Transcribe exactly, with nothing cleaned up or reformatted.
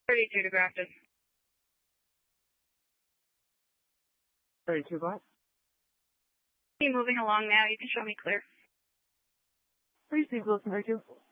thirty-two to Grafton. thirty-two what? Keep moving along now. You can show me clear. Receive Wilson thirty-two.